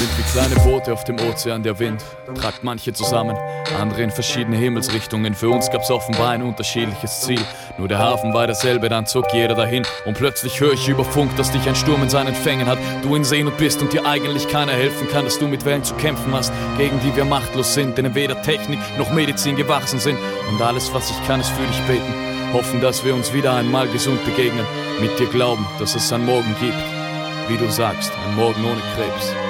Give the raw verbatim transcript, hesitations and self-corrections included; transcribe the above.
Sind wie kleine Boote auf dem Ozean, der Wind tragt manche zusammen, andere in verschiedene Himmelsrichtungen. Für uns gab's offenbar ein unterschiedliches Ziel. Nur der Hafen war derselbe, dann zog jeder dahin. Und plötzlich höre ich über Funk, dass dich ein Sturm in seinen Fängen hat. Du in Seenot bist und dir eigentlich keiner helfen kann. Dass du mit Wellen zu kämpfen hast, gegen die wir machtlos sind. Denen weder Technik noch Medizin gewachsen sind. Und alles, was ich kann, ist für dich beten. Hoffen, dass wir uns wieder einmal gesund begegnen. Mit dir glauben, dass es einen Morgen gibt. Wie du sagst, ein Morgen ohne Krebs.